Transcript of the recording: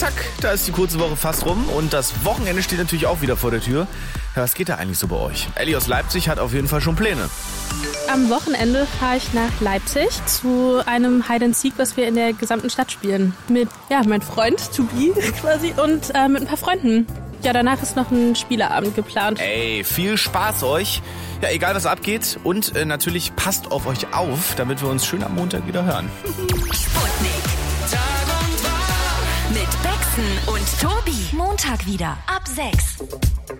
zack, da ist die kurze Woche fast rum und das Wochenende steht natürlich auch wieder vor der Tür. Ja, was geht da eigentlich so bei euch? Elli aus Leipzig hat auf jeden Fall schon Pläne. Am Wochenende fahre ich nach Leipzig zu einem Hide-and-Seek, was wir in der gesamten Stadt spielen. Mit meinem Freund, Tobi quasi, und mit ein paar Freunden. Ja, danach ist noch ein Spieleabend geplant. Ey, viel Spaß euch. Ja, egal was abgeht. Und natürlich passt auf euch auf, damit wir uns schön am Montag wieder hören. Sputnik. Tag und Wahr. Mit Bexen und Tobi. Montag wieder ab 6.